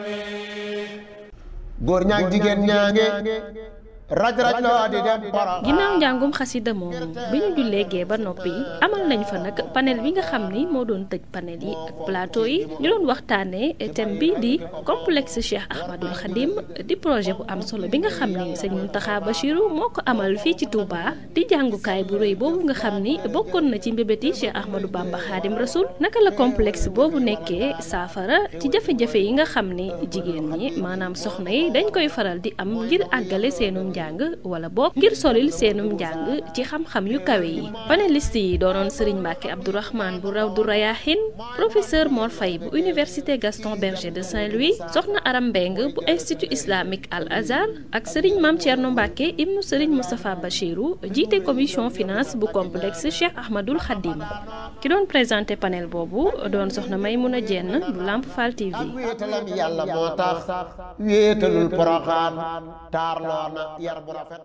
góor ñaag jigéen ñaange raj loo di dem Porokhane. ginnaaw njàngum xasida moomu bi ñu jullee gee ba noppi amal nañ fa nag panel bi nga xam ni moo doon tëj panel yi ak plateau yi ñu doon waxtaanee thème bi di complexe Cheikh Ahmadul Khadim di projet bu am solo bi nga xam ni sëñ Mountakha Bachirou moo ko amal fii ci Touba di jàngukaay bu rëy boobu nga xam ni bokkoon na ci mbébét yi Cheikh Ahmadou Bamba Khadim Rasoul naka la complexe boobu nekkee saafara ci jafe-jafe yi nga xam ni jigéen ñi maanaam soxna yi dañ koy faral di am ngir àggale seenum njàng wala boog ngir solil seenum njàng ci xam-xam yu kawe yi panéliste yi doonoon Serigne Mbacke Abdourahmane bu Rawdu Rayahin professeur Mor Faye bu université Gaston Berger de Saint-Louis soxna Aram Mbeng bu institut islamique Al Azhar ak Serigne Mame Thierno Mbacke ibnu Serigne Moustapha Bachirou jiite commission finance bu complexe Cheikh Ahmadul Khadim ki doon présenté panel boobu doon soxna Maymouna Dieng bu Lamp Fall TV. wéetalam yàlla moo tax wéetalul Porokhane taarloo na yar bu rafet.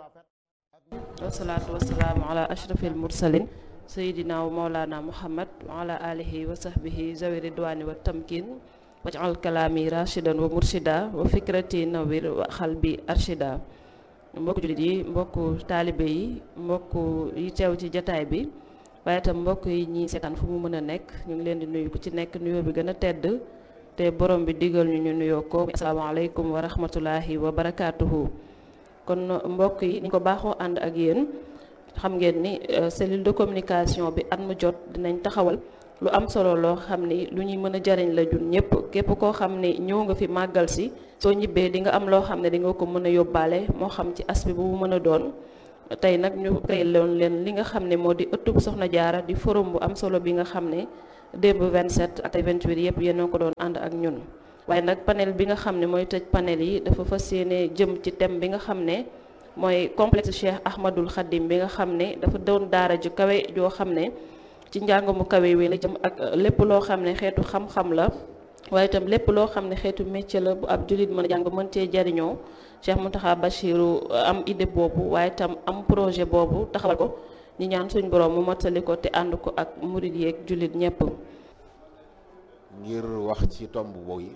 wasalaatu wasalaamu ala ashrafil mursalin sayidina wa maulana muhammad wa ala alihi wa sahbihi zawi ridwani wa tamkin waj'al kalaami rashidan wa murshida wa fikrati nawir wa xalbi arshida. mbokku jullit yi mbokku taalibe yi mbokku yi teew ci jataay bi waaye itam mbokk yi ñi seetaan fu mu mën a nekk ñu ngi leen di nuyu ku ci nekk nuyoo bi gën a tedd te borom bi digal ñu nuyoo ko asalaamaaleykum wa rahmatulahi wa barakaatuhu. kon mbokk yi ni ko baaxoo ànd ak yéen xam ngeen ni cellule de communication bi at mu jot dinañ taxawal lu am solo loo xam ni lu ñuy mën a jariñ la jun ñëpp képp koo xam ni ñëw nga fi màggal si soo ñibbee di nga am loo xam ne di nga ko mën a yóbbaale moo xam ci aspect bu mu mën a doon. tey nag ñu créé leen li nga xam ne moo di ëttub Soxna Jaara di forum bu am solo bi nga xam ne démb 27 ak 28 yëpp yéen a ko doon ànd ak ñun. waaye nag panel bi nga xam ne mooy tëj panel yi dafa fas yéene jëm ci thème bi nga xam ne mooy complexe Cheikh Ahmadul Khadim bi nga xam ne dafa doon daara ju kawe joo xam ne ci njàng mu kawe wi la jëm ak lépp loo xam ne xeetu xam-xam la waaye itam lépp loo xam ne xeetu métier la bu ab jullit mën a jàng mën cee jariñoo Cheikh Mountakha Bachirou am idée boobu waaye itam am projet boobu taxawal ko ñi ñaan suñ borom mu mottali ko te ànd ko ak murid yeeg jullit ñëpp. ngir wax ci tomb boobu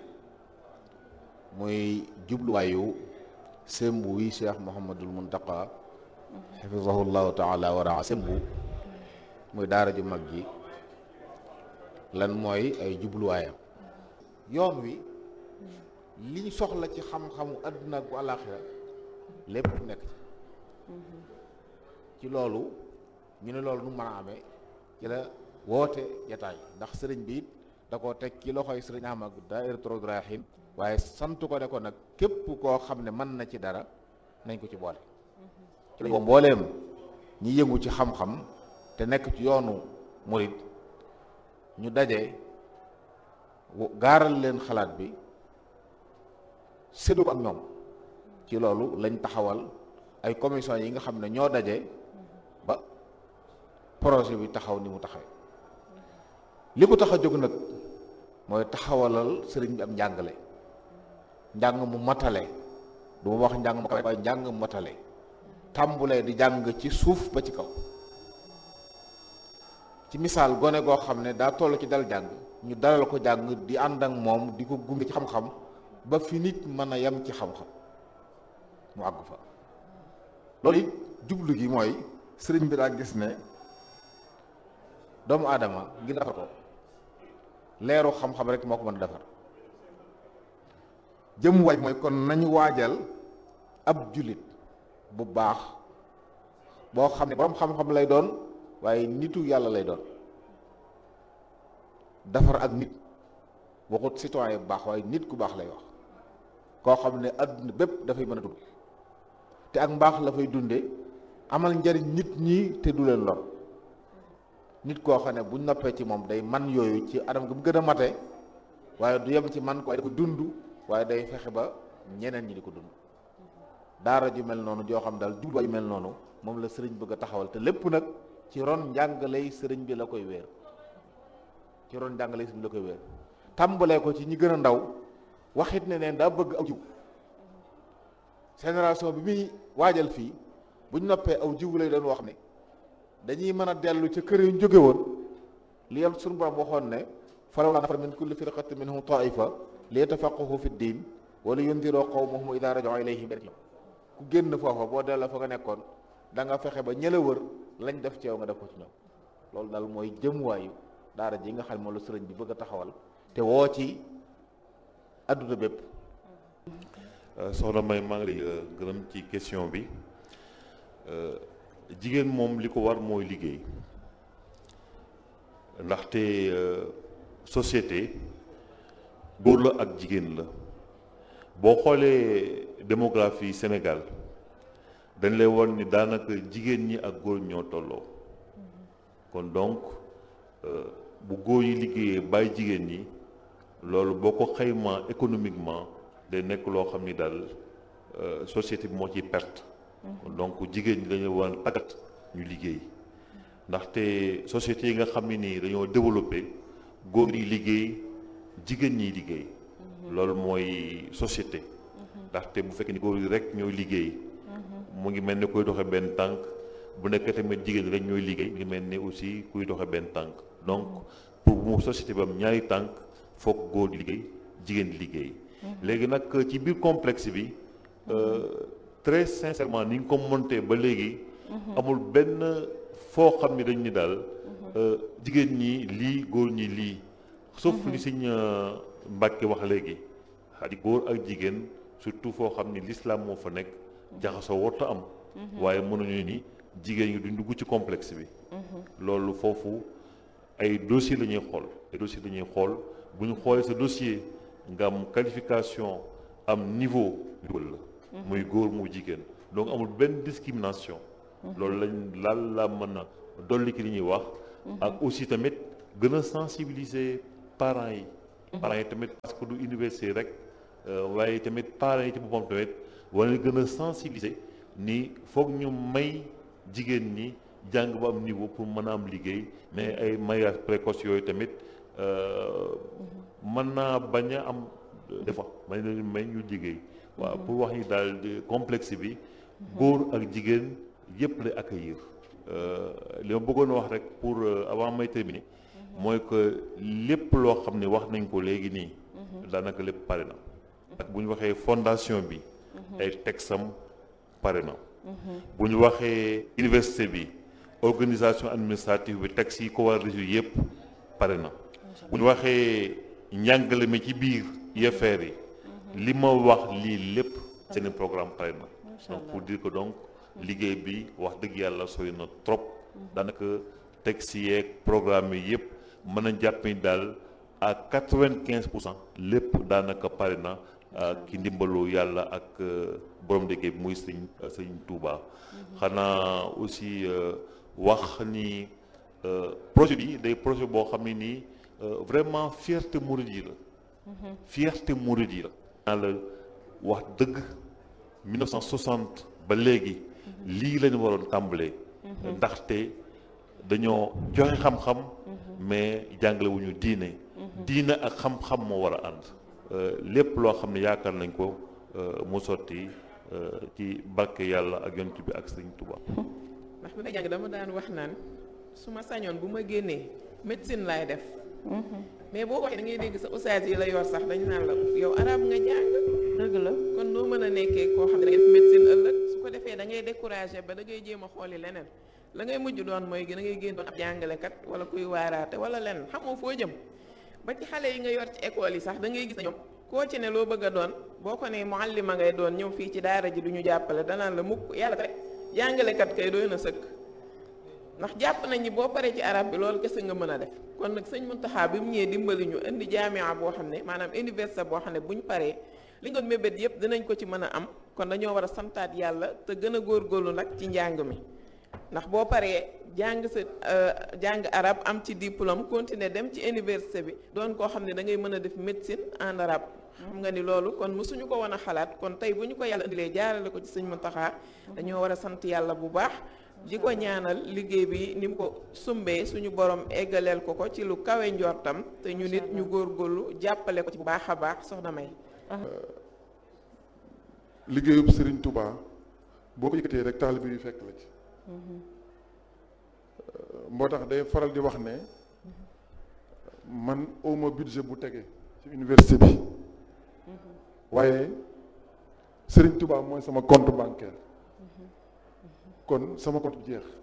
muy jubluwaayu sembu wi Cheikh Mouhamadul Mountakha xafizahullahu taala wa raa sembu muy daara ju mag ji lan mooy ay jubluwaayam. yoon wi liñ soxla ci xam-xamu àdduna ak bu àllaaxira lépp nekk ci loolu ñu ne loolu nu mën a amee ci la woote jataay ndax sëriñ bi it da koo teg ci loxoy sëriñ Ahmad daayiratu Rawdu Rayaahiin waaye sant ko ne ko nag képp koo xam ne mën na ci dara nañ ko ci boole ci lañ ko mbooleem ñi yëngu ci xam-xam te nekk ci yoonu murid ñu daje gaaral leen xalaat bi séddu ko ak ñoom ci loolu lañ taxawal ay commission yi nga xam ne ñoo daje ba projet bi taxaw ni mu taxawee li ko tax a jóg nag mooy taxawalal sëriñ bi am njàngale njàng mu matale du ma wax njàng mu kawe waaye njàng mu matale tàmbulee di jàng ci suuf ba ci kaw ci misaal gone goo xam ne daa toll ci dal jàng ñu dalal ko jàng di ànd ak moom di ko gunge ci xam-xam ba fi nit mën a yem ci xam-xam mu àgg fa loolu it jublu gi mooy sëriñ bi daa gis ne doomu aadama ngir defar ko leeru xam-xam rek moo ko mën a defar jëm waaj mooy kon nañu waajal ab jullit bu baax boo xam ne boroom xam-xam lay doon waaye nitu yàlla lay doon defar ak nit waxut citoyen bu baax waaye nit ku baax lay wax koo xam ne adduna bépp dafay mën a dund te ak mbaax la fay dunde amal njariñ nit ñi te du leen lor nit koo xam ne buñ noppee ci moom day man yooyu ci anam gi mu gën a mate waaye du yem ci man ko waaye da ko dund waaye day fexe ba ñeneen ñi di ko dund daara ju mel noonu joo xam daal jubluwaay ju mel noonu moom la sëriñ bëgg a taxawal te lépp nag ci ron njàngaley sëriñ bi la koy wéer ci ron njàngaley sëriñ bi la koy wéer tàmbalee ko ci ñi gën a ndaw waxit ne neen daa bëgg aw jiw génération bi muy waajal fii buñ noppee aw jiw lay doon wax ne dañuy mën a dellu ca kër yu ñu jóge woon li yam suñu borom waxoon ne falawlaa nafara min kulli firqatin minhum taifa li yatafaqqahu fi diin wala yundiroo qawmahum idaa raja'uu ilayhim ku génn foofa boo delloo fa nga nekkoon da nga fexe ba ñëla wër lañ def ci yow nga def ko ci ñoom. loolu daal mooy jëmuwaayu daara ji nga xam ne moom la sëriñ bi bëgg a taxawal te woo ci adduna bépp. soxna May maa ngi lay gërëm ci question bi jigéen moom li ko war mooy liggéey ndaxte société góor la ak jigéen la boo xoolee démographie Sénégal dañ lay won ni daanaka jigéen ñi ak góor ñoo tolloo kon donc bu góor yi liggéeyee bàyyi jigéen ñi loolu boo ko xaymaa économiquement day nekk loo xam ni daal société bi moo ciy perte. donc jigéen ñi dañoo war a tàggat ñu liggéey ndaxte société yi nga xam ne nii dañoo développé góor yi liggéey jigéen ñiy liggéey. loolu mooy société. ndaxte bu fekkee ni góor yi rek ñooy liggéey. mu ngi mel ni kuy doxe benn tànk bu nekkee tamit jigéen rek ñooy liggéey mu ngi mel ni aussi kuy doxe benn tànk donc pour mu société bi am ñaari tànk foog góor di liggéey jigéen di liggéey. léegi nag ci biir complexe bi très sincèrement ni nga ko monté ba léegi. amul benn foo xam ni dañ ni daal jigéen ñi lii góor ñi lii. sauf li Sëñ Mbàkke wax léegi xadi góor ak jigéen surtout foo xam ni l'islam moo fa nekk jaxasoo warta am. waaye mënuñu ni jigéen ñi duñ dugg ci complexe bi. loolu foofu ay dossier la ñuy xool ay dossier la ñuy xool bu ñu xoolee sa dossier nga am qualification am niveau la. muy góor muy jigéen donc amul benn discrimination. loolu lañ la mën a dolli ki li ñuy wax. ak aussi tamit gën a sensibiliser parents yi. parents yi tamit parce que du université rek waaye tamit parents yi ci boppam tamit wala gën a sensibiliser ni foog ñu may jigéen ñi jàng ba am niveau pour mën a am liggéey mais ay mariage précoce yooyu tamit mën naa bañ a am des fois may leen may ñu liggéey. waaw pour wax ni daal complexe bi góor ak jigéen yëpp lay accueillir. li ma bëggoon wax rek pour avant may terminer mooy que lépp loo xam ne wax nañ ko léegi nii daanaka lépp pare na ak bu ñu waxee fondation bi ay texam pare na bu ñu waxee université bi organisation administrative bi texte yi ko war a résoudre yëpp pare na bu ñu waxee njàngale mi ci biir UFR yi li ma wax lii lépp seen programme pare na donc pour dire que donc liggéey bi wax dëgg yàlla sori na trop daanaka texte yeeg programme yi yëpp mën a jàpp ni daal à 95% lépp daanaka pare na ki ndimbalu yàlla ak borom liggéey bi muy sëñ Touba. xanaa aussi wax ni projet bi day projet boo xam ne nii vraiment fierté mouride yi la. fierté mouride yi la. naa la wax dëgg 1960 ba léegi lii lañu waroon tàmbalee. ndaxte dañoo joxe xam-xam mais jàngale wu ñu diine. diine ak xam-xam moo war a ànd. lépp loo xam ne yaakaar nañ ko mu sotti ci barke yàlla ak yonent bi ak Sëriñ Tuubaa. ndax bu may jàng dama daan wax naan su ma sañoon bu ma génnee médecine laay def. mais boo waxee da ngay dégg sa ustaas yi la yor sax dañu naan la yow arab nga jàng. dëgg la kon noo mën a nekkee koo xam ne da ngay def médecine ëllëg su ko defee da ngay découragé ba da ngay jéem a xooli leneen la ngay mujj doon mooy da ngay génn doon ab jàngalekat wala kuy waaraate wala leneen xamoo foo jëm. ba ci xale yi nga yor ci école yi sax da ngay gis na ñoom koo ci ne loo bëgg a doon boo ko ne muallima ngay doon ñëw fii ci daara ji du ñu jàppale danaan la mukk yàlla tere jàngalekat kay doy na sëkk ndax jàpp nañ ni boo paree ci arab bi loolu kese nga mën a def kon nag sëñ Muntaxa bi mu ñëwee dimbali ñu indi jaamia boo xam ne maanaam université boo xam ne bu ñu paree li ñu doon mébét yëpp dinañ ko ci mën a am kon dañoo war a santaat yàlla te gën a góorgóorlu nag ci njàng mi ndax boo paree jàng sa jàng arab am ci diplôme continuer dem ci université bi doon koo xam ne da ngay mën a def médecine en arabe xam nga ni loolu kon mësuñu ko woon a xalaat kon tey bu ñu ko yàlla indilee jaarale ko ci sëñ Muntaxa dañoo war a sant yàlla bu baax di ko ñaanal liggéey bi ni mu ko sumbee suñu borom eggaleel ko ci lu kawe njortam te ñu nit ñu góorgóorlu jàppale ko ci bu baax a baax soxna May. liggéeyub Serigne Touba boo ko yëkkatee rek taalibe yu fekk la ci. moo tax day faral di wax ne man awma budget bu tege ci université bi waaye Serigne Touba mooy sama compte bancaire kon sama compte bi jeex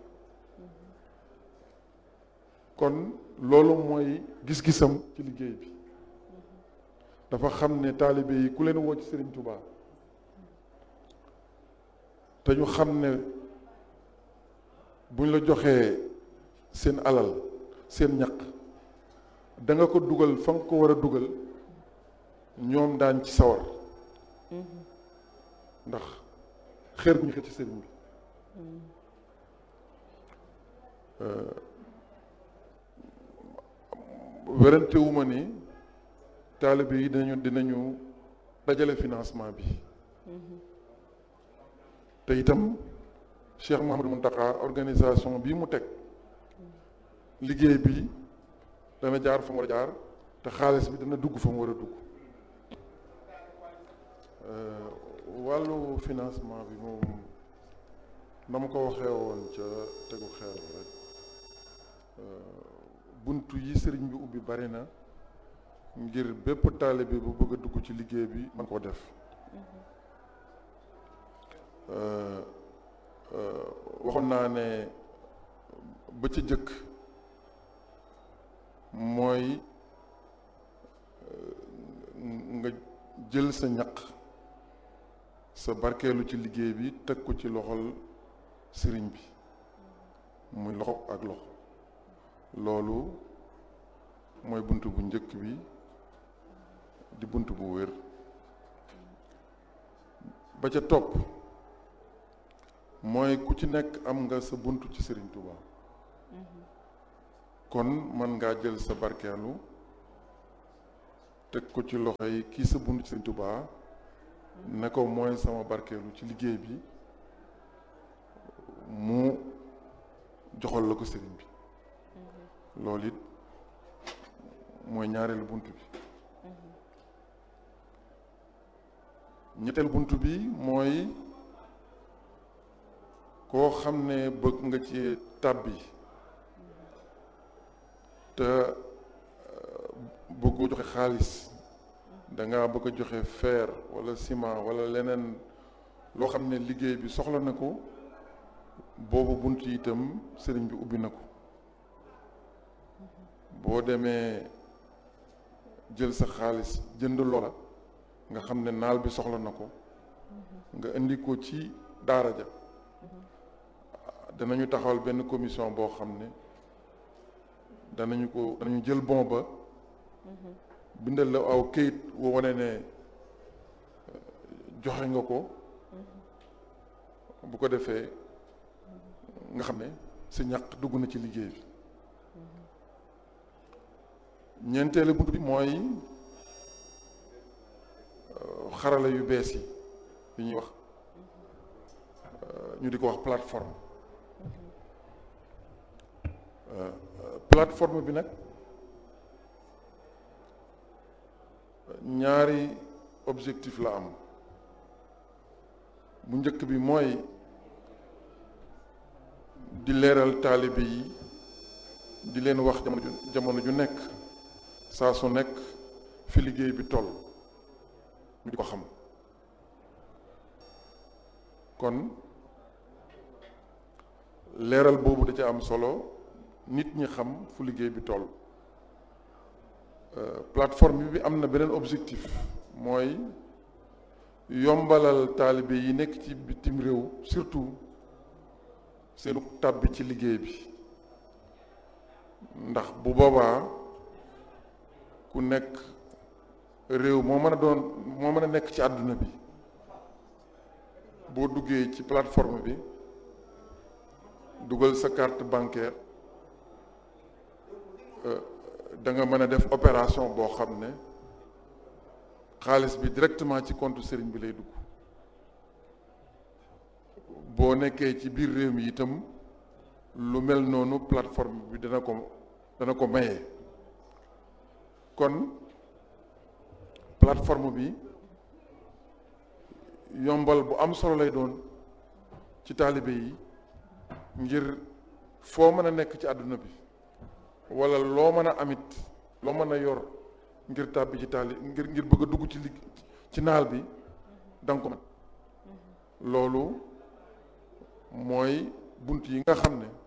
kon loolu mooy gis-gisam ci liggéey bi dafa xam ne taalibe yi ku leen woo ci Serigne Touba te ñu xam ne buñ la joxee seen alal seen ñaq da nga ko dugal fa nga ko war a dugal ñoom daañ ci sawar ndax xeer gu ñu xet ci sëriñ bi werantewuma ni taalibe yi dinañu dajale financement bi te itam Cheikh Mouhamadou Mountakha organisation bii mu teg liggéey bi dana jaar fa mu war a jaar te xaalis bi dana dugg fa mu war a dugg wàllu financement bi moom na ma ko waxee woon ca tegu xeer ba rek buntu yi sëriñ bi ubbi bari na ngir bépp taalibe bu bëgg a dugg ci liggéey bi man koo def waxoon naa ne ba ca jëkk mooy nga jël sa ñaq sa barkeelu ci liggéey bi teg ko ci loxol sëriñ bi muy loxo ak loxo loolu mooy bunt bu njëkk bi di bunt bu wér ba ca topp mooy ku ci nekk am nga sa bunt ci Sëriñ Tuuba kon mën ngaa jël sa barkeelu teg ko ci loxo yi kii sa bunt ci Sëriñ Tuuba ne ko mooy sama barkeelu ci liggéey bi mu joxal la ko sëriñ bi loolu it mooy ñaareelu bunt bi ñetteel bunt bi mooy koo xam ne bëgg nga ci tàbbi te bëggoo joxe xaalis danga bëgg a joxe fer wala ciment wala leneen loo xam ne liggéey bi soxla na ko boobu bunt yi itam sëriñ bi ubbi na ko boo demee jël sa xaalis jënd loola nga xam ne naal bi soxla na ko nga indi ko ci daara ja danañu taxawal benn commission boo xam ne danañu jël bon ba bindal la aw këyit woo wane ne joxe nga ko bu ko defee nga xam ne sa ñaq dugg na ci liggéey bi ñeenteelu bunt bi mooy xarala yu bees yi ñuy wax ñu di ko wax plateforme plateforme bi nag ñaari objectif la am bu njëkk bi mooy di leeral taalibe yi di leen wax jamono ju nekk saa su nekk fi liggéey bi toll ñu di ko xam kon leeral boobu da ca am solo nit ñi xam fu liggéey bi toll plateforme bi am na beneen objectif mooy yombalal taalibe yi nekk ci bitim réew surtout seenu tàbbi ci liggéey bi ndax bu boobaa ku nekk réew moo mën a nekk ci àdduna bi boo duggee ci plateforme bi dugal sa carte bancaire da nga mën a def opération boo xam ne xaalis bi directement ci compte sëriñ bi lay dugg boo nekkee ci biir réew mi itam lu mel noonu plateforme bi dana ko maye kon plateforme bi yombal bu am solo lay doon ci taalibe yi ngir foo mën a nekk ci àdduna bi wala loo mën a amit loo mën a yor ngir tàbbi ci ngir bëgg a dugg ci naal bi danga ko man loolu mooy bunt yi nga xam ne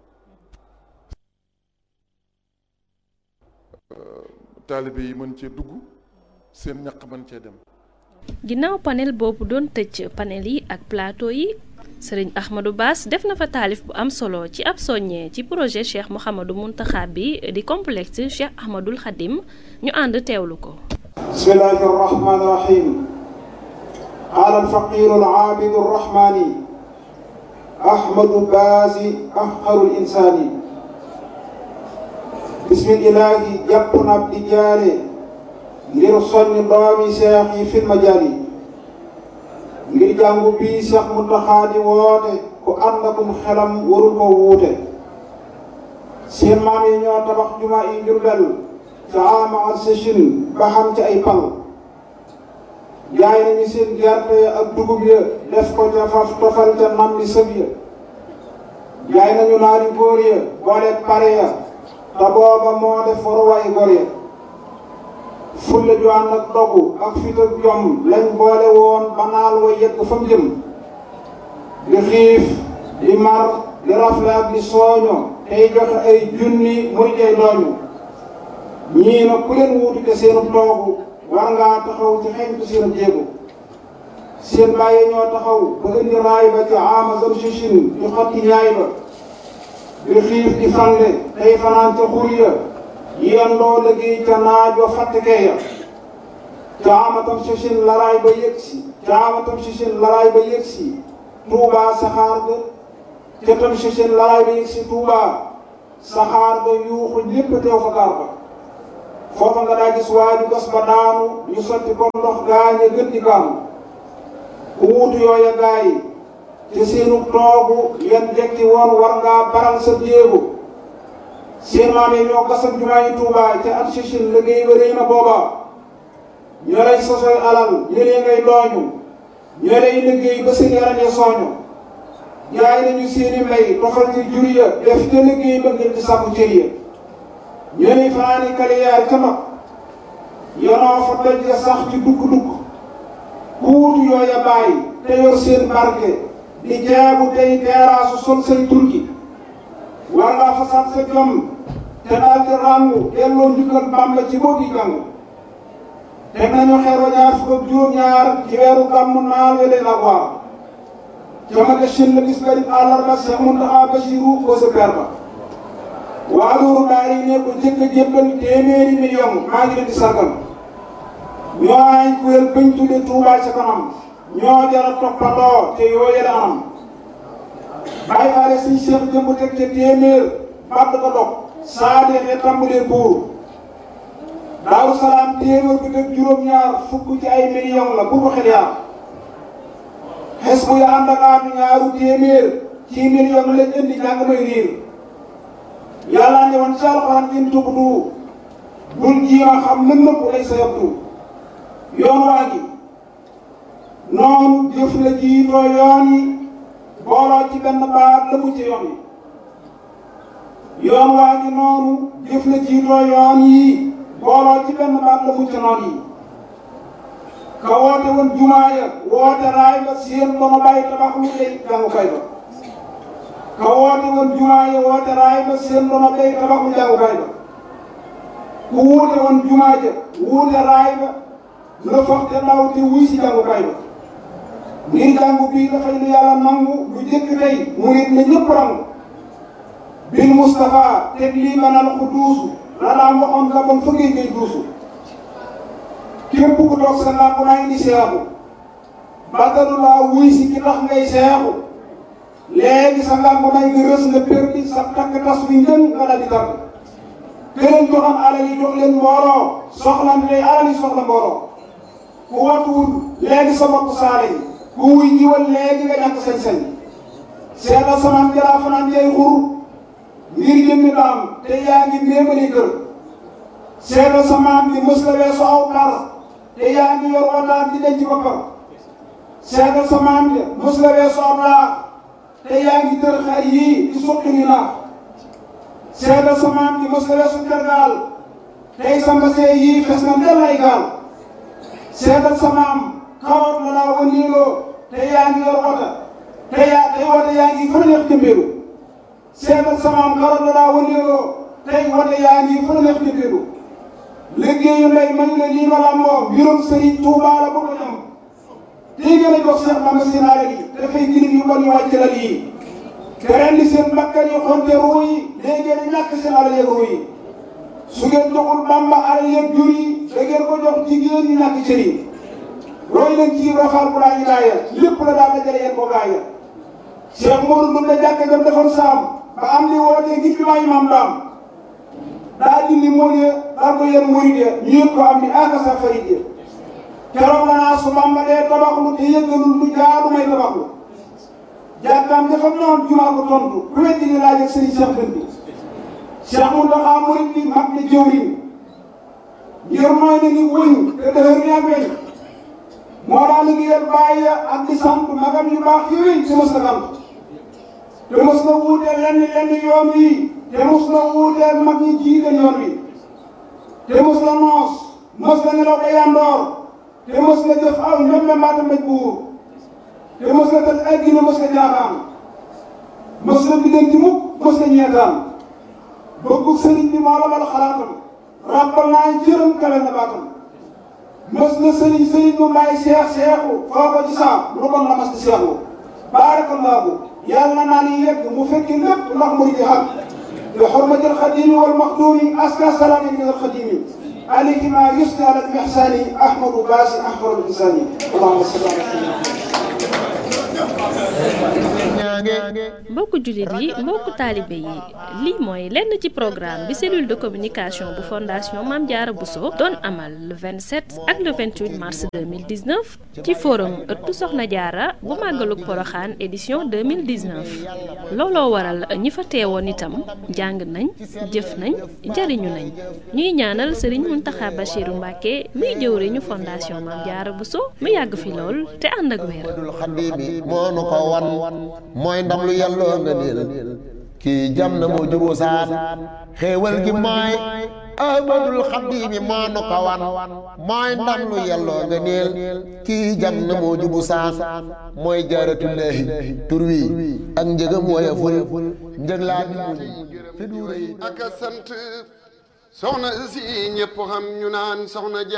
taalibe yi mën cee dugg seen ñaq mën cee dem. ginnaaw panel boobu doon tëj panel yi ak plateau yi Serigne Ahmadou Bass def na fa taalif bu am solo ci ab soññee ci projet Cheikh Mouhamadou Mountakha bi di complexe Cheikh Ahmadoul Khadim ñu ànd teewlu ko. bismillahi rahmani rahim qaala alfaqiru alaabidu arrahmani Ahmadou Bass afqarul insaani bismillahi jàpp na ab di jaare ngir soññ doomi seex yi fil majaali ngir jàngu bii Cheikh Mountakha di woote ku ànd akum xelam warul ko wuute seen maam yi ñoo tabax jumaa yi Jurbel ca ama ak sëchin ba xam ci ay pal jaay nañu seen gerte ya ak dugub ya def ko ca faf tofal ca nam li sëb ya jaay nañu naari góor ya boole pare ya te booba moo def waruwaay góor ya fulla ju ànd ak dogu ak fit ak jom lañ boole woon ba naal wa yegg fa mu jëm di xiif di mar di rafle ak di sooño tey joxe ay junni muy jay dooñu ñii na ku leen wuutu te seenu toogu war ngaa taxaw ci xeñtu seenu jéego seen bàyyi ñoo taxaw ba indi raay ba ci amazon sichin di xotti ñaay ba di xiif di fande tey fanaan ca xur ya yendoo liggéey ca naaj wa fàttekee ya caamatam sichin laraay ba yëgsi Tuubaa saxaar ga ca tam sichin laraay ba yëgsi Tuubaa saxaar ga yuuxu lépp teew fa gaar ba foofa nga daa gis waaju gas ba daanu ñu sotti ko ndox gaañe gën di kaanu ku wuutu yooya gaay te seenu toogu yan jekki woon war ngaa baral sa jéego seen maam yi ñoo gasam jumaa yi Tuubaa ca at sichin liggéey ba rëy na booba ñoo lay sosoy alal ñëlee ngay dooñu ñoo lay liggéey ba seen yaram ya sooñu jaay nañu seeni mbay tofal ci jur ya def te liggéey ba ngir di sàkku cër ya ñoo lay fanaani kaliyaar ca mag yonoo fa doj ya sax ci dugg-dugg ku wutu yooya bàyyi te yor seen barke di jaabu tey teeraasu sol say turki war ngaa fasaat sa jom te daal di ràngu delloo njukkal Bàmba ci boo gi jàng teg nañu xeer wa ñaar fukk ak juróom-ñaar ci weeru gàmmu naal weleen ak waar ca ma gëshin la bis garib àllarba Cheikh Mountakha Bassirou ko sa per ba waa loolu daal yi ne ko jëkk a jébbal téeméeri million maa ngi leen di sargal ñoo ay kuréel bañ tudde Touba ca kanam ñoo jara toppandoo te yooyee la anam bàyyi faale suñ Cheikh jëmb teg ca téeméer badd ko dog saa deexee tàmbalee buur Daaru Salaam téeméer bi teg juróom-ñaar fukk ci ay million la bu ko xel yaar xes bu ya ànd ak aatu ñaaru téeméer ci million lañ indi jàng may riir yàlla ne woon ci alxuraan in tubdu bul jiima xam lën nëpp lay sa yabdu yoon waa gi noonu jëf la jiitoo yoon yi booloo ci benn baat la mu ci yoon yi yoon waa gi noonu jëf la jiitoo yoon yi booloo ci benn baat la mu ci noon yi ka woote woon jumaaya woote raay ba seen ba ma bàyyi tabax lu lay jàngukaay ba ka woote woon jumaaya woote raay ba seen ba ma bàyyi tabax lu jàngukaay ba ku wuute woon jumaaya wuute raay ba la foog te ndaw te wuy si jàngukaay ba ngir jàngu bii dafay lu yàlla nangu lu jëkk tey murit na ñëpp rangu bil Moustapha teg lii manal ku duusu la daan waxoon nga bon fa ngay duusu képp ku toog sa làmp naa indi seexu bàttalu laa wuy si ki tax ngay seexu léegi sa làmp nay nga rës nga perdi sa takk tas bi njën nga dal di tàgg këleen joxam alal yi jox leen mbooloo soxlan tey alal yi soxla mbooloo ku watuwul léegi sa bopp saale yi ku wuy jiwal léegi nga ñàkk sañ-sañ seetal samaan jalaa fanaan jay xur ngir jëmmi daam te yaa ngi méemali kër seetal samaan bi mës la weesu aw par te yaa ngi yor wataan di denc boppam seetal samaan bi mës la weesu aw laax te yaa ngi tër xar yii di suqi ni naax seetal samaan bi mës la weesu tergaal tey sa mbasee yii fes na ndel ay gaal seetal samaam kawar la daa wëndeeloo te yaa ngi yor wata tey wata yaa ngi fële neex jëmbeelu seetal samaam kawar la daa wëndeeloo tey wata yaa ngi fële neex jëmbeelu liggéeyu ndey mañ la lii ma làmboo mbirum Serigne Touba la bu ko ñam tey gën a jox Cheikh Bamba seen alal yi dafay jirim yu bon yu wàcc lal yi te rendi seen bakkan yi xonte ruu yi léegi ngeen ñàkk seen alal yeeg ruu yi su ngeen joxul Bamba alal yeeg jur yi da ngeen ko jox jigéen ñi ñàkk cër yi roy leen ci rafaal bu laa ñu gaaya lépp la daal dajale yéen ko gaaya Cheikh Modou Ndoum la jàkk jam defoon saam ba am li wootee ngir bi maay maam daam daa dindi mool ya daal ko yéen murid ya ñu yëg ko am ni akasa farid ya keroog la naa su Bamba dee tabaxlu te yëgalul lu jaadu may tabaxlu jàkkaam dafa noon jumaa ko tontu ku weddi ni laaj ak Serigne Cheikh Dënd Cheikh Mountakha murid bi mag na jëwriñ ngir mooy na ni wëñ te dëhër ni ak weñ moo daa liggéeyal bàyyi ak di sant magam yu baax yooyu te mos na sant te mos na wuuteel lenn yoon wi te mos na wuuteel mag ñi jiite yoon wi te mos na noos mos na nelaw ba yandoor te mos na jëf aw ñoom mbaata mbéj buur te mos na tëj addina mos na jaaxaan mos na biddanti mukk mos na ñeetaan bëggu sëriñ bi moo la mal xalaatam rappal naa jërëm kale na baatam mos na sëriñ mu may seexu foo ko ci saam lu bon la mas di seexu baarakallaahu yàlla naa ni yegg mu fekki lépp ndax mu di xam bi xurmatil xadimi wal maxdumi aska salaami min al xadimi alayhi ma yusni ala al ihsani ahmadu baasi ahmadu insani allahumma salli ala mbokku jullit yi mbokku taalibe yi lii mooy lenn ci programme bi cellule de communication bu fondation Mame Diarra Bousso doon amal le 27 ak le 28 mars 2019 ci forum ëttu Soxna Diarra bu màggalug Poroxaan édition 2019 looloo waral ñi fa teewoon itam jàng nañ jëf nañ jariñu nañ ñuy ñaanal Serigne Mountakha Bachirou Mbacké muy jëwriñu fondation Mame Diarra Bousso mu yàgg fi lool te ànd ak wér. mooy ndam lu yàlloo nga niil kii jam na moo juboo saan xéewal gi mooy Ahmadul Xadimi moo nu ko wan mooy ndam lu yàlloo nga niil kii jam na moo jubu saan mooy jaaratullaahi tur wi ak njëgam wooya ful njëg laa bi muñ fi duure yi ak sant soxna si ñëpp xam ñu naan soxna